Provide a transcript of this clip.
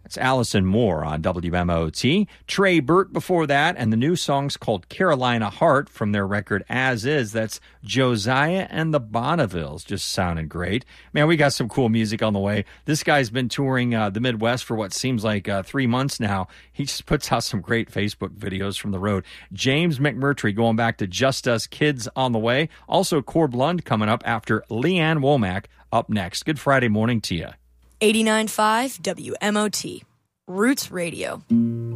It's Allison Moore on WMOT. Trey Burt before that, and the new song's called Carolina Heart from their record As Is. That's Josiah and the Bonnevilles. Just sounding great. Man, we got some cool music on the way. This guy's been touring the Midwest for what seems like 3 months now. He just puts out some great Facebook videos from the road. James McMurtry going back to Just Us Kids on the way. Also, Corb Lund coming up after Leanne Womack up next. Good Friday morning to you. 89.5 WMOT, Roots Radio.